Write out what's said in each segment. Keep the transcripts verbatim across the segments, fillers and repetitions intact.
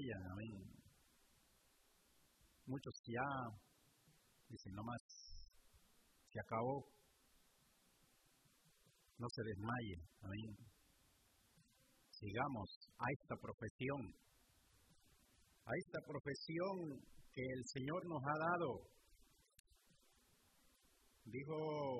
desmayan, amén. Muchos ya dicen, no más, se acabó. No se desmaye, amén. Sigamos a esta profesión, a esta profesión que el Señor nos ha dado. Dijo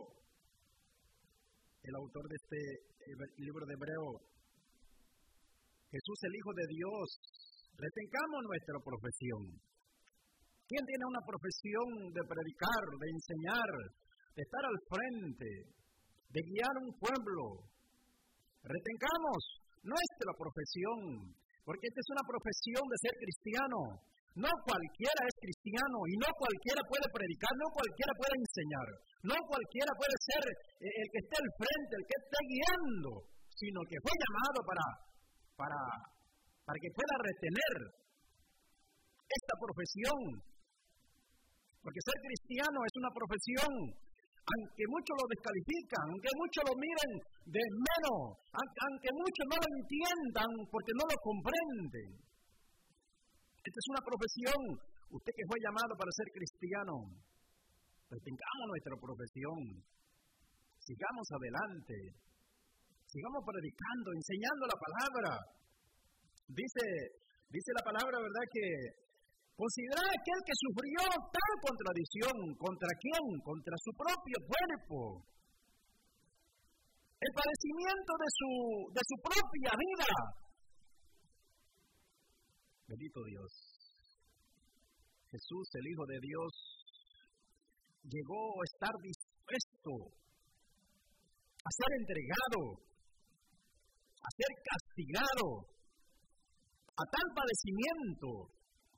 el autor de este libro de Hebreo, Jesús el Hijo de Dios, retengamos nuestra profesión. ¿Quién tiene una profesión de predicar, de enseñar, de estar al frente, de guiar un pueblo? Retengamos nuestra profesión, porque esta es una profesión de ser cristiano. No cualquiera es cristiano y no cualquiera puede predicar, no cualquiera puede enseñar, no cualquiera puede ser el que esté al frente, el que esté guiando, sino que fue llamado para, para, para que pueda retener esta profesión. Porque ser cristiano es una profesión, aunque muchos lo descalifican, aunque muchos lo miren de menos, aunque muchos no lo entiendan porque no lo comprenden. Esta es una profesión. Usted que fue llamado para ser cristiano, retengamos nuestra profesión, sigamos adelante, sigamos predicando, enseñando la palabra. Dice, dice la palabra, ¿verdad?, que considera aquel que sufrió tal contradicción. ¿Contra quién? Contra su propio cuerpo. El padecimiento de su, de su propia vida. Bendito Dios. Jesús, el Hijo de Dios, llegó a estar dispuesto a ser entregado, a ser castigado, a tal padecimiento.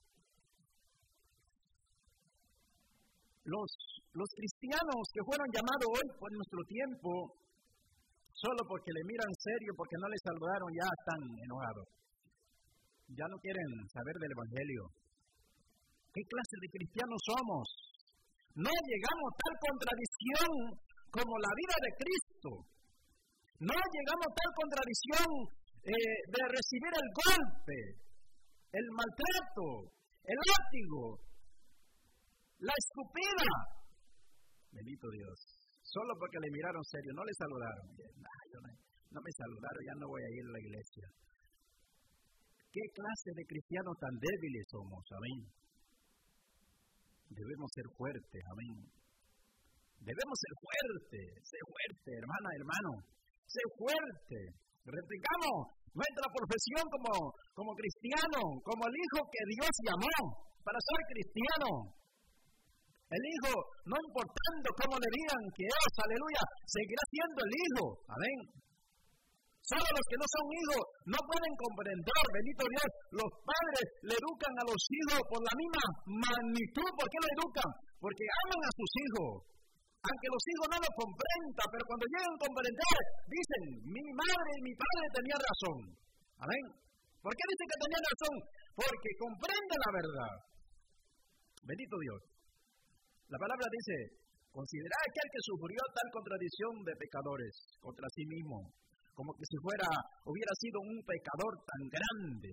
Los, los cristianos que fueron llamados hoy por nuestro tiempo, solo porque le miran serio, porque no les saludaron, ya están enojados. Ya no quieren saber del Evangelio. ¿Qué clase de cristianos somos? No llegamos a tal contradicción como la vida de Cristo. No llegamos a tal contradicción eh, de recibir el golpe, el maltrato, el látigo, la escupida. Bendito Dios. Solo porque le miraron serio, no le saludaron. Nah, yo no, no me saludaron, ya no voy a ir a la iglesia. ¿Qué clase de cristianos tan débiles somos? Amén. Debemos ser fuertes, amén. Debemos ser fuertes, ser fuerte, hermana, hermano. Ser fuerte. Retengamos nuestra profesión como, como cristiano, como el hijo que Dios llamó para ser cristiano. El hijo, no importando cómo le digan que es, aleluya, seguirá siendo el hijo, amén. Solo los que no son hijos no pueden comprender, bendito Dios, los padres le educan a los hijos por la misma magnitud. ¿Por qué lo educan? Porque aman a sus hijos. Aunque los hijos no lo comprendan, pero cuando llegan a comprender, dicen, mi madre y mi padre tenían razón. Amén. ¿Por qué dicen que tenían razón? Porque comprenden la verdad. Bendito Dios. La palabra dice, considera aquel que sufrió tal contradicción de pecadores contra sí mismo, como que si fuera, hubiera sido un pecador tan grande.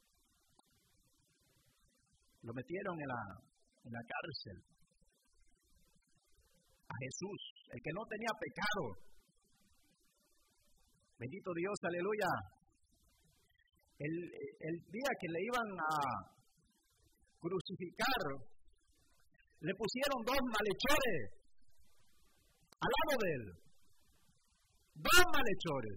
Lo metieron en la, en la cárcel. A Jesús, el que no tenía pecado. Bendito Dios, aleluya. El, el día que le iban a crucificar, le pusieron dos malhechores al lado de él. Dos malhechores.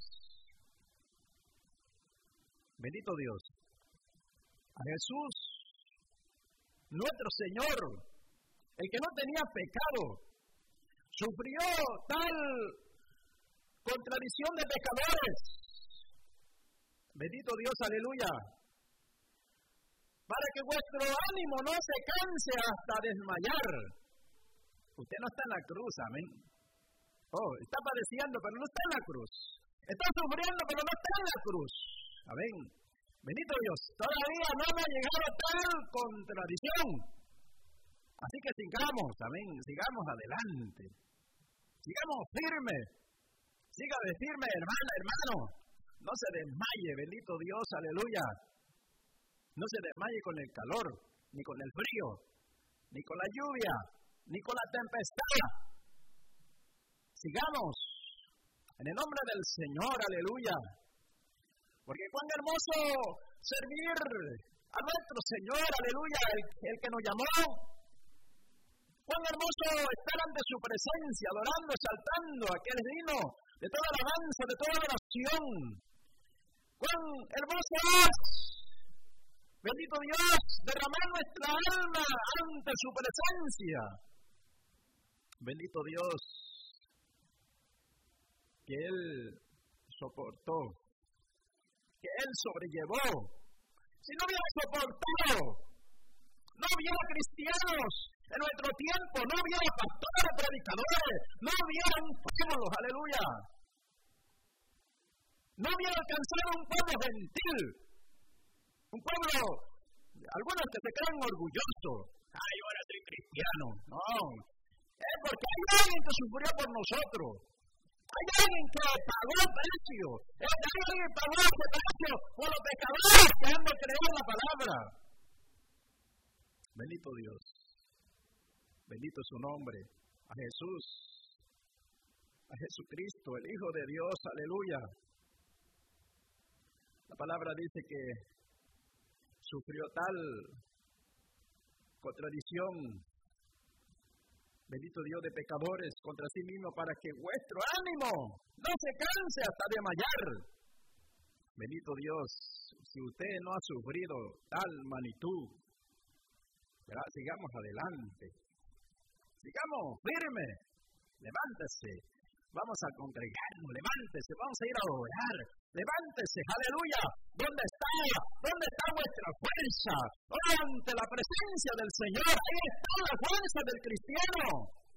Bendito Dios. A Jesús, nuestro Señor, el que no tenía pecado, sufrió tal contradicción de pecadores. Bendito Dios, aleluya. Para que vuestro ánimo no se canse hasta desmayar. Usted no está en la cruz, amén. Oh, está padeciendo, pero no está en la cruz. Está sufriendo, pero no está en la cruz. Amén. Bendito Dios. Todavía no me ha llegado tal contradicción. Así que sigamos, amén. Sigamos adelante. Sigamos firmes. Siga de firme, hermana, hermano. No se desmaye, bendito Dios, aleluya. No se desmaye con el calor, ni con el frío, ni con la lluvia, ni con la tempestad. Sigamos en el nombre del Señor, aleluya. Porque cuán hermoso servir a nuestro Señor, aleluya, el, el que nos llamó. Cuán hermoso estar ante su presencia, adorando, exaltando a aquel digno de toda alabanza, de toda adoración. Cuán hermoso es, bendito Dios, derramar nuestra alma ante su presencia. Bendito Dios, que Él soportó, que Él sobrellevó. Si no hubiera soportado, no hubiera cristianos en nuestro tiempo, no hubiera pastores, predicadores, no hubiera un pueblo, aleluya. No hubiera alcanzado un pueblo gentil, un pueblo, algunos que se creen orgullosos. Ay, ahora soy cristiano. No, es porque hay alguien que sufrió por nosotros. Hay alguien que pagó el precio. Hay alguien que pagó ese precio por los pecadores que han de creer la palabra. Bendito Dios. Bendito es su nombre. A Jesús. A Jesucristo, el Hijo de Dios. Aleluya. La palabra dice que sufrió tal contradicción. Bendito Dios, de pecadores contra sí mismo, para que vuestro ánimo no se canse hasta desmayar. Bendito Dios, si usted no ha sufrido tal magnitud, ¿verdad? Sigamos adelante, sigamos firme, levántese, vamos a congregarnos, levántese, vamos a ir a orar, levántese, aleluya. ¿Dónde está? ¿Dónde está vuestra fuerza? Ante la presencia del Señor, ahí está la fuerza del cristiano.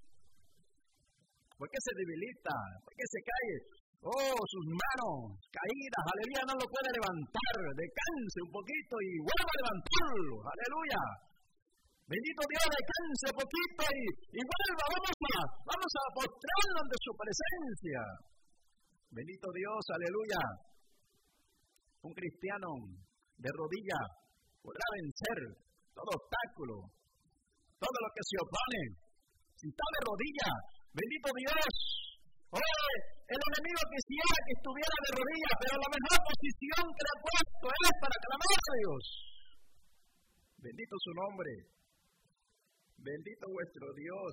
¿Por qué se debilita? ¿Por qué se cae? Oh, sus manos caídas, aleluya, no lo puede levantar. Descanse un poquito y vuelva a levantarlo, aleluya. Bendito Dios, descanse un poquito y, y vuelva, vamos a, vamos a postrarnos ante su presencia. Bendito Dios, aleluya. Un cristiano de rodilla podrá vencer todo obstáculo, todo lo que se opone. Si está de rodilla, bendito Dios. Oye, el enemigo quisiera que estuviera de rodillas, pero la mejor posición que le ha puesto es para clamar a Dios. Bendito su nombre. Bendito vuestro Dios.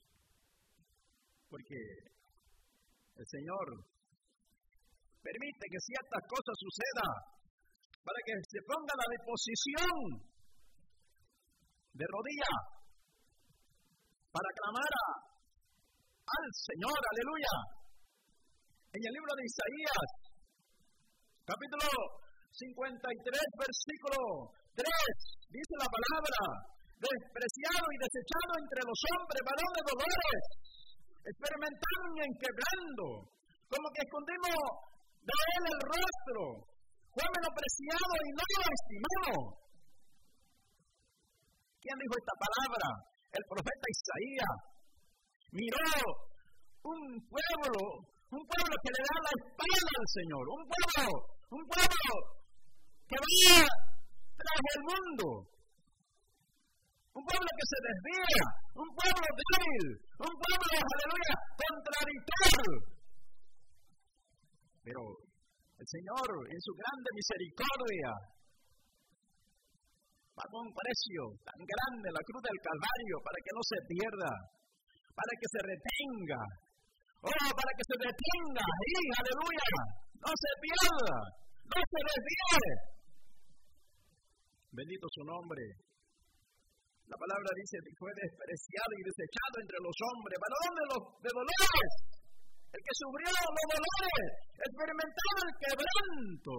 Porque el Señor permite que ciertas cosas sucedan para que se ponga a la disposición de rodilla para clamar a, al Señor, aleluya. En el libro de Isaías, capítulo cincuenta y tres, versículo tres, dice la palabra: despreciado y desechado entre los hombres, varón de dolores, experimentaron en quebrando, como que escondimos de él el rostro, fue menospreciado y no lo estimamos. ¿Quién dijo esta palabra? El profeta Isaías. Miró un pueblo, un pueblo que le da la espalda al Señor, un pueblo, un pueblo que va tras el mundo, un pueblo que se desvía, un pueblo débil, un pueblo, aleluya, contradictorio. Pero el Señor, en su grande misericordia, pagó un precio tan grande, la cruz del Calvario, para que no se pierda, para que se retenga, oh, para que se detenga, y aleluya, no se pierda, no se desvíe. Bendito su nombre. La palabra dice que fue despreciado y desechado entre los hombres, varón de, los, de dolores, el que sufrió los dolores, experimentó el quebranto,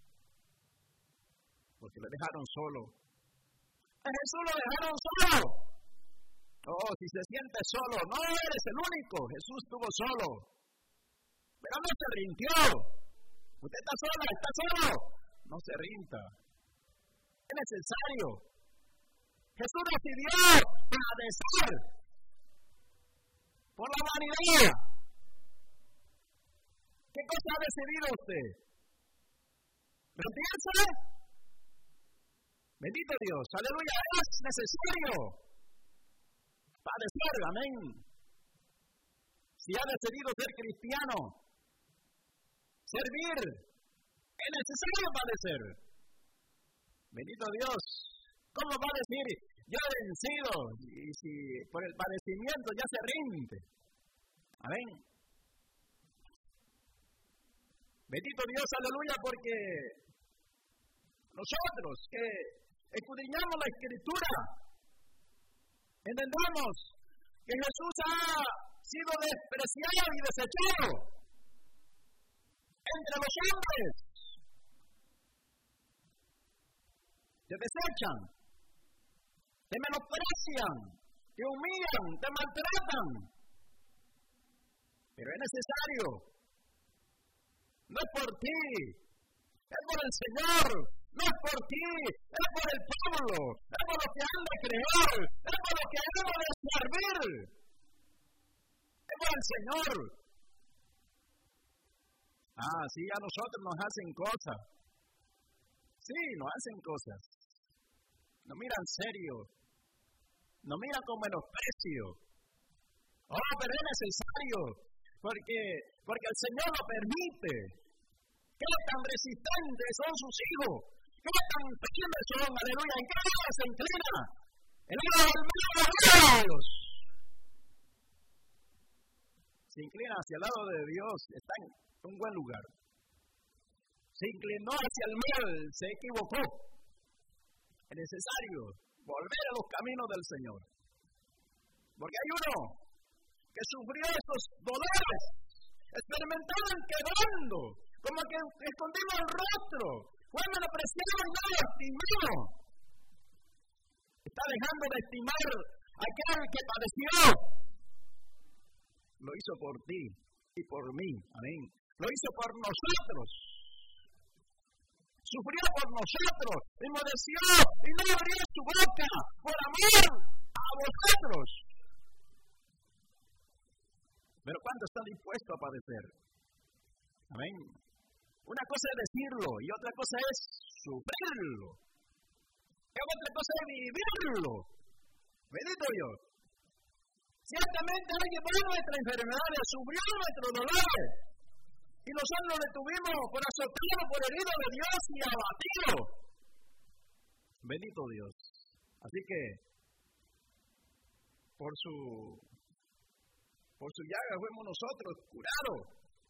porque le dejaron solo. A Jesús lo dejaron solo. Oh, si se siente solo, no eres el único. Jesús estuvo solo, pero no se rindió. Usted está sola, está solo, no se rinda. Es necesario. Jesús decidió padecer por la vanidad. ¿Qué cosa ha decidido usted? ¿Rendirse Bendito Dios, aleluya, es necesario padecer, amén. Si ha decidido ser cristiano, servir, es necesario padecer. Bendito Dios, ¿cómo va a decir, yo he vencido, y si por el padecimiento ya se rinde? Amén. Bendito Dios, aleluya, porque nosotros que escudriñamos la Escritura, entendemos que Jesús ha sido despreciado y desechado entre los hombres. Te desechan, te menosprecian, te humillan, te maltratan. Pero es necesario. No es por ti, es por el Señor. No es por ti, es por el pueblo, es por lo que han de creer, es por lo que hemos de servir. Es por el Señor. Ah, sí, a nosotros nos hacen cosas. Sí, nos hacen cosas. Nos miran serio. Nos miran con menosprecio. Oh, pero es necesario. Porque, porque el Señor lo permite. ¿Qué tan resistentes son sus hijos? ¿Qué tan firmes son? Aleluya. ¿En qué lado se inclina? El lado del medio de Dios. Se inclina hacia el lado de Dios. Está en un buen lugar. Se inclinó hacia el mal. Se equivocó. Es necesario volver a los caminos del Señor. Porque hay uno que sufrió estos dolores, experimentaron quebrando, como que escondimos el rostro, fue menospreciado y no lo estimó. Está dejando de estimar a aquel que padeció. Lo hizo por ti y por mí, amén. Lo hizo por nosotros. Sufrió por nosotros, enmudeció y no abrió su boca por amor a vosotros. Pero ¿cuántos están dispuestos a padecer? Amén. Una cosa es decirlo y otra cosa es sufrirlo. Y otra cosa es vivirlo. Bendito Dios. Ciertamente alguien por nuestra enfermedad sufrió nuestros dolores. Y nosotros le tuvimos por azotado, por herido de Dios y abatido. Bendito Dios. Así que, por su, por su llaga fuimos nosotros curados.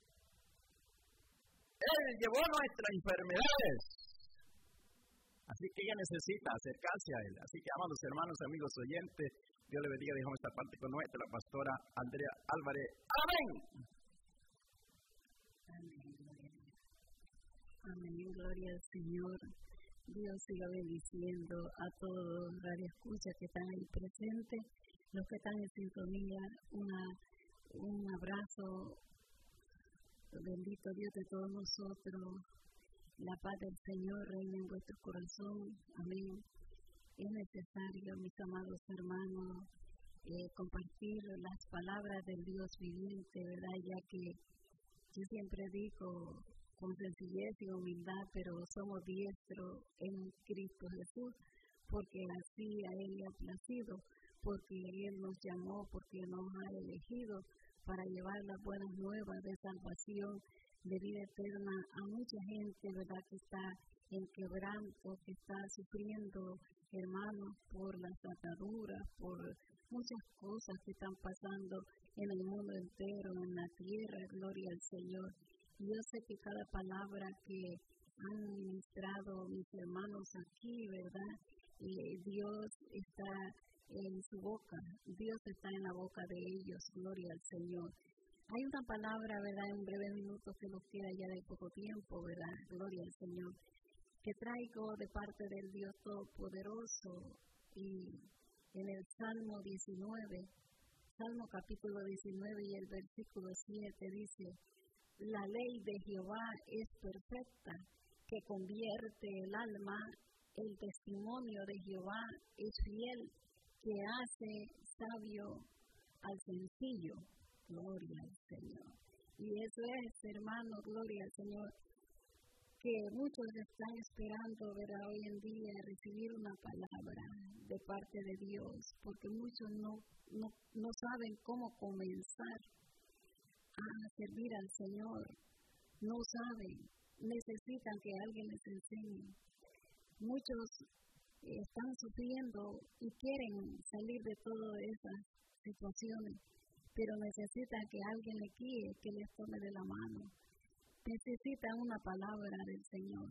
Él llevó nuestras enfermedades. Así que ella necesita acercarse a Él. Así que, amados hermanos, amigos oyentes, Dios le bendiga. Dejamos esta parte con nuestra pastora Andrea Álvarez. Amén. Amén. Amén. Gloria al Señor. Dios siga bendiciendo a todos los radioescuchas que están ahí presentes, los que están en sintonía. Una, un abrazo. Bendito Dios de todos nosotros. La paz del Señor reina en vuestro corazón. Amén. Es necesario, mis amados hermanos, eh, compartir las palabras del Dios viviente, ¿verdad? Ya que yo siempre digo con sencillez y humildad, pero somos diestros en Cristo Jesús, porque así a Él le ha placido, porque Él nos llamó, porque nos ha elegido para llevar las buenas nuevas de salvación, de vida eterna a mucha gente, ¿verdad?, que está en quebranto, que está sufriendo, hermanos, por las ataduras, por muchas cosas que están pasando en el mundo entero, en la tierra. Gloria al Señor. Y yo sé que cada palabra que han ministrado mis hermanos aquí, ¿verdad?, eh, Dios está en su boca, Dios está en la boca de ellos. Gloria al Señor. Hay una palabra, ¿verdad?, en un breve minuto que nos queda ya de poco tiempo, ¿verdad?, gloria al Señor, que traigo de parte del Dios Todopoderoso. Y en el Salmo diecinueve, Salmo capítulo diecinueve y el versículo siete dice: la ley de Jehová es perfecta, que convierte el alma, el testimonio de Jehová es fiel, que hace sabio al sencillo. Gloria al Señor. Y eso es, hermano, gloria al Señor. que muchos están esperando, ¿verdad?, hoy en día recibir una palabra de parte de Dios, porque muchos no, no, no saben cómo comenzar a servir al Señor, no saben, necesitan que alguien les enseñe. Muchos están sufriendo y quieren salir de todas esas situaciones, pero necesitan que alguien les guíe, que les tome de la mano. Necesitan una palabra del Señor.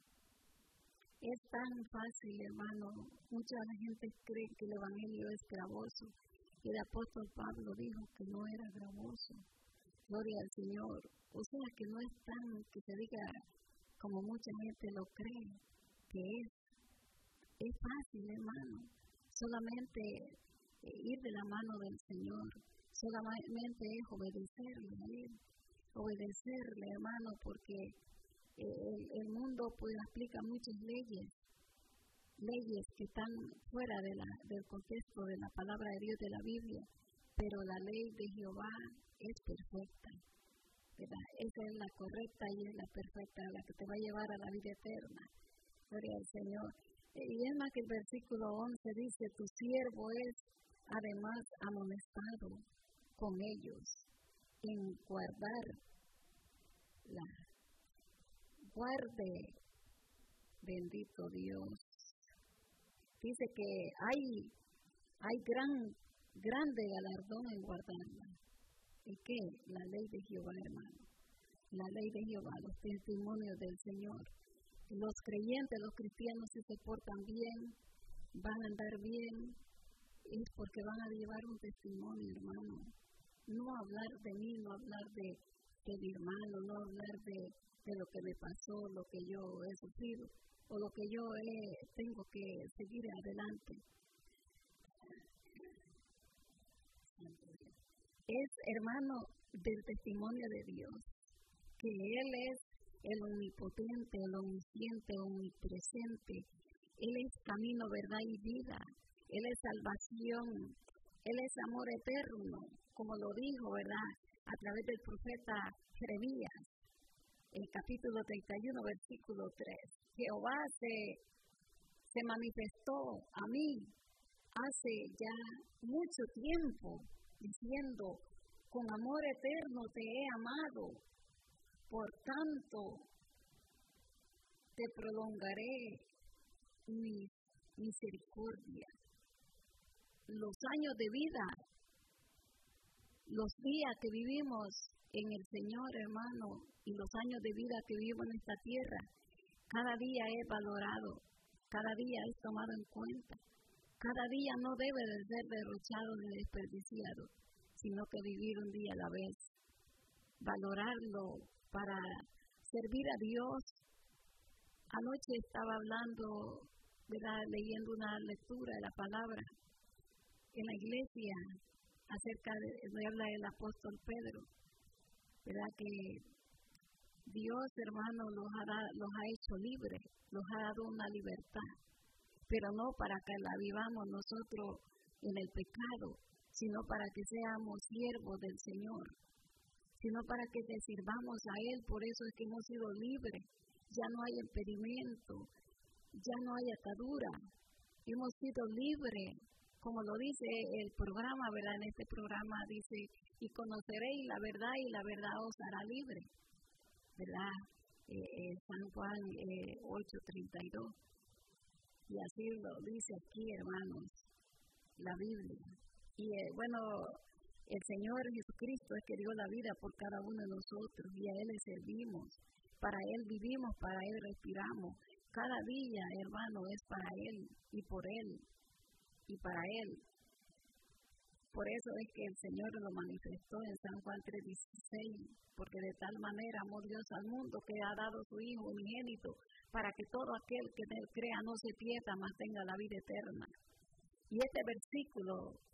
Es tan fácil, hermano. Mucha gente cree que el Evangelio es gravoso. Y el apóstol Pablo dijo que no era gravoso. Gloria al Señor. O sea, que no es tan que se diga como mucha gente lo cree, que es. Es fácil, hermano. Solamente ir de la mano del Señor. Solamente es obedecerle a Él. Obedecerle, hermano, porque el, el mundo pues aplica muchas leyes, leyes que están fuera de la, del contexto de la palabra de Dios de la Biblia, pero la ley de Jehová es perfecta, ¿verdad? Esa es la correcta y es la perfecta, la que te va a llevar a la vida eterna. Gloria al Señor. Y es más que el versículo once dice, tu siervo es además amonestado con ellos en guardar la guarde, bendito Dios. Dice que hay, hay gran, grande galardón en guardarla. ¿Y qué? La ley de Jehová, hermano. La ley de Jehová, los testimonios del Señor. Los creyentes, los cristianos, si se portan bien, van a andar bien, es porque van a llevar un testimonio, hermano. No hablar de mí, no hablar de, de mi hermano, no hablar de, de lo que me pasó, lo que yo he sufrido, o lo que yo he, tengo que seguir adelante. Es, hermano, del testimonio de Dios, que Él es el omnipotente, el omnisciente, omnipresente. Él es camino, verdad y vida. Él es salvación. Él es amor eterno, como lo dijo, ¿verdad?, a través del profeta Jeremías, el capítulo treinta y uno, versículo tres. Jehová se, se manifestó a mí hace ya mucho tiempo, diciendo, con amor eterno te he amado, por tanto te prolongaré mi misericordia. Los años de vida, los días que vivimos en el Señor, hermano, y los años de vida que vivimos en esta tierra, cada día es valorado, cada día es tomado en cuenta. Cada día no debe de ser derrochado ni desperdiciado, sino que vivir un día a la vez, valorarlo para servir a Dios. Anoche estaba hablando, ¿verdad?, leyendo una lectura de la palabra en la iglesia acerca de, de habla del apóstol Pedro, ¿verdad?, que Dios, hermano, los ha, los ha hecho libres, los ha dado una libertad, pero no para que la vivamos nosotros en el pecado, sino para que seamos siervos del Señor, sino para que te sirvamos a Él. Por eso es que hemos sido libres, ya no hay impedimento, ya no hay atadura, hemos sido libres, como lo dice el programa, ¿verdad? En este programa dice, y conoceréis la verdad y la verdad os hará libre, ¿verdad? Eh, eh, San Juan eh, ocho treinta y dos. Y así lo dice aquí, hermanos, la Biblia. Y eh, bueno, el Señor Jesucristo es que dio la vida por cada uno de nosotros y a Él le servimos. Para Él vivimos, para Él respiramos. Cada día, hermano, es para Él y por Él y para Él. Por eso es que el Señor lo manifestó en San Juan tres dieciséis, porque de tal manera amó Dios al mundo que ha dado su Hijo unigénito, para que todo aquel que en Él crea no se pierda, mas tenga la vida eterna. Y este versículo,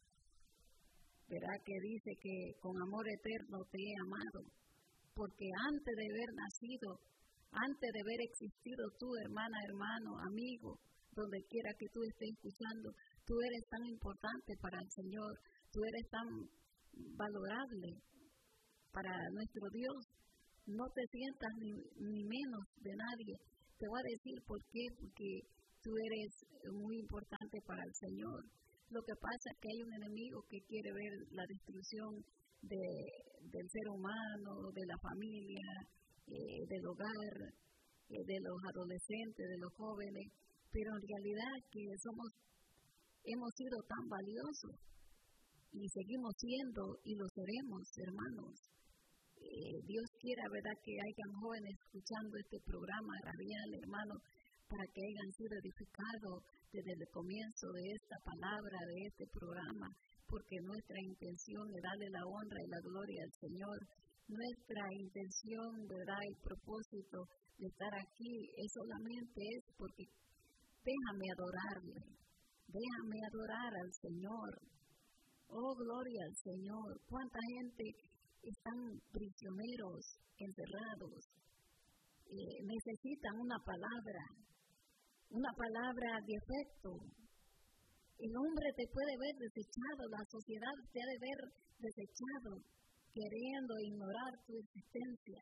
verá que dice que con amor eterno te he amado, porque antes de haber nacido, antes de haber existido tú, hermana, hermano, amigo, donde quiera que tú estés escuchando, tú eres tan importante para el Señor, tú eres tan valorable para nuestro Dios, no te sientas ni, ni menos de nadie. Te voy a decir por qué, porque tú eres muy importante para el Señor. Lo que pasa es que hay un enemigo que quiere ver la destrucción de, del ser humano, de la familia, eh, del hogar, eh, de los adolescentes, de los jóvenes, pero en realidad que somos, hemos sido tan valiosos y seguimos siendo y lo seremos, hermanos. Eh, Dios quiera, ¿verdad?, que hayan jóvenes escuchando este programa radial, hermanos, para que hayan sido edificados desde el comienzo de esta palabra, de este programa, porque nuestra intención es darle la honra y la gloria al Señor. Nuestra intención, ¿verdad?, el propósito de estar aquí es solamente es porque déjame adorarle, déjame adorar al Señor. Oh, gloria al Señor. Cuánta gente están prisioneros, encerrados, eh, necesitan una palabra, una palabra de efecto. El hombre te puede ver desechado, la sociedad te ha de ver desechado, queriendo ignorar tu existencia.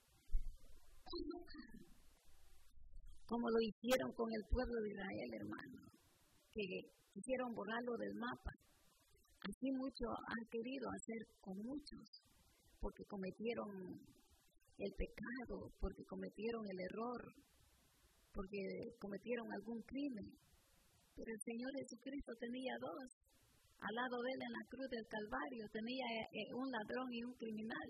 Como lo hicieron con el pueblo de Israel, hermano, que quisieron borrarlo del mapa. Así muchos han querido hacer con muchos, porque cometieron el pecado, porque cometieron el error, porque cometieron algún crimen. Pero el Señor Jesucristo tenía dos. Al lado de él en la cruz del Calvario tenía un ladrón y un criminal.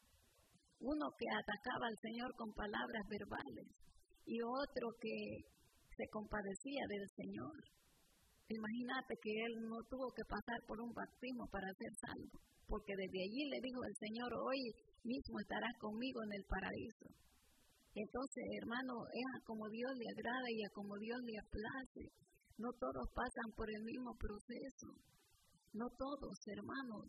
Uno que atacaba al Señor con palabras verbales y otro que se compadecía del Señor. Imagínate que él no tuvo que pasar por un bautismo para ser salvo, porque desde allí le dijo el Señor, hoy mismo estarás conmigo en el paraíso. Entonces, hermano, es a como Dios le agrada y a como Dios le place. No todos pasan por el mismo proceso. No todos, hermanos.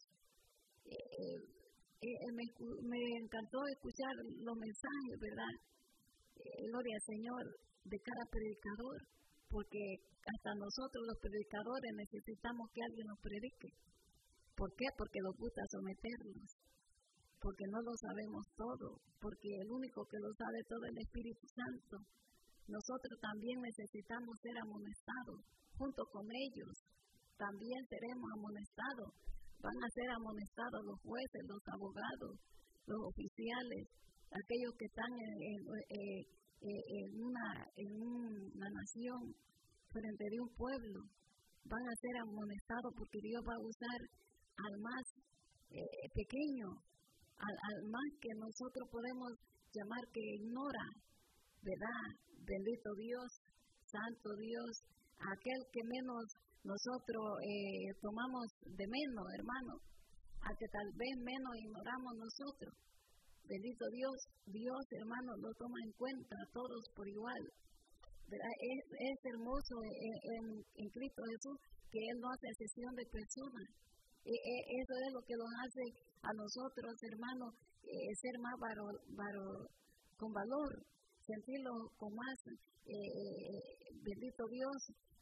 Eh, eh, me, me encantó escuchar los mensajes, ¿verdad? Eh, gloria al Señor, de cada predicador, porque hasta nosotros los predicadores necesitamos que alguien nos predique. ¿Por qué? Porque nos gusta someternos, porque no lo sabemos todo, porque el único que lo sabe todo es el Espíritu Santo. Nosotros también necesitamos ser amonestados, junto con ellos, también seremos amonestados. Van a ser amonestados los jueces, los abogados, los oficiales, aquellos que están en, en, en, en, una, en una nación, frente de un pueblo, van a ser amonestados porque Dios va a usar al más eh, pequeño, al, al más que nosotros podemos llamar que ignora, ¿verdad? Bendito Dios, santo Dios, aquel que menos nosotros eh, tomamos de menos, hermano, a que tal vez menos ignoramos nosotros. Bendito Dios, Dios, hermano, lo toma en cuenta a todos por igual. Es, es hermoso en, en, en Cristo Jesús que Él no hace excepción de personas. E, e, eso es lo que nos hace a nosotros, hermanos, eh, ser más varo, varo, con valor, sentirlo con más, eh, bendito Dios,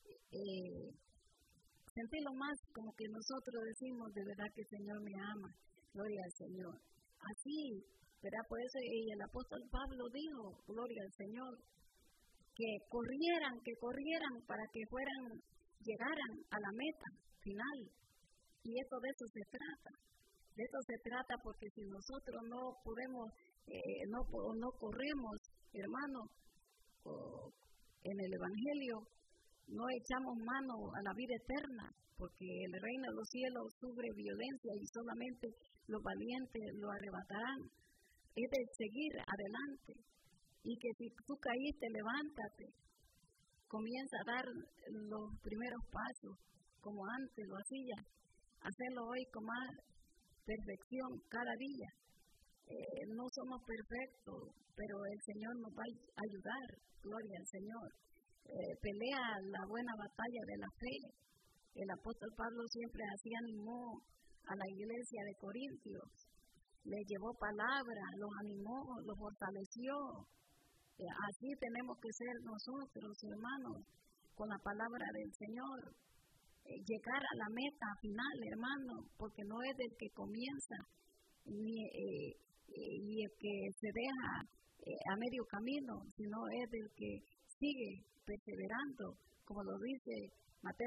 eh, sentirlo más como que nosotros decimos de verdad que el Señor me ama, gloria al Señor. Así, ¿verdad? Por eso y el apóstol Pablo dijo, gloria al Señor, que corrieran, que corrieran para que fueran, llegaran a la meta final. Y eso de eso se trata. De eso se trata porque si nosotros no podemos, eh, no, no corremos, hermano, en el Evangelio, no echamos mano a la vida eterna, porque el reino de los cielos sufre violencia y solamente los valientes lo arrebatarán. Es de seguir adelante. Y que si tú caíste, levántate. Comienza a dar los primeros pasos, como antes lo hacía. Hacerlo hoy con más perfección cada día. Eh, no somos perfectos, pero el Señor nos va a ayudar. Gloria al Señor. Eh, pelea la buena batalla de la fe. El apóstol Pablo siempre así animó a la iglesia de Corintios. Les llevó palabra, los animó, los fortaleció. Así tenemos que ser nosotros, hermanos, con la palabra del Señor. Eh, llegar a la meta final, hermano, porque no es del que comienza, ni, eh, eh, y el que se deja eh, a medio camino, sino es el que sigue perseverando, como lo dice Mateo